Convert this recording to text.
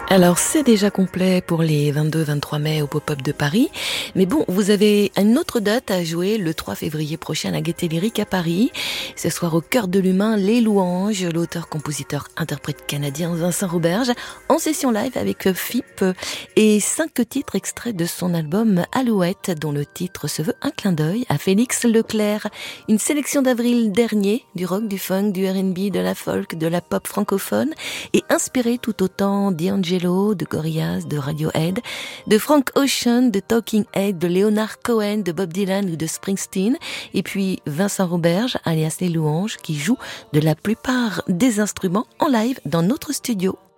Alors, c'est déjà complet pour les 22-23 mai au Pop-Up de Paris. Mais bon, vous avez une autre date à jouer le 3 février prochain à la Gaîté Lyrique à Paris. Ce soir, au cœur de l'humain, Les Louanges, l'auteur, compositeur, interprète canadien Vincent Roberge, en session live avec FIP et 5 titres extraits de son album Alouette, dont le titre se veut un clin d'œil à Félix Leclerc. Une sélection d'avril dernier, du rock, du funk, du R&B, de la folk, de la pop francophone et inspiré tout autant d'Angelo, de Gorillaz, de Radiohead, de Frank Ocean, de Talking Head, de Leonard Cohen, de Bob Dylan ou de Springsteen, et puis Vincent Roberge, alias Les Louanges, qui joue de la plupart des instruments en live dans notre studio.